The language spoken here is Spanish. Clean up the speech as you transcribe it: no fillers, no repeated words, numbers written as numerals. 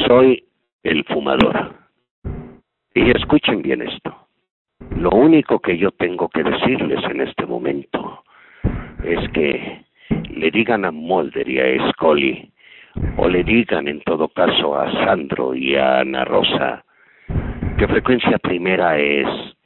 Soy el fumador. Y escuchen bien esto. Lo único que yo tengo que decirles en este momento es que le digan a Mulder y a Scully, o le digan en todo caso a Sandro y a Ana Rosa, que Frecuencia Primera es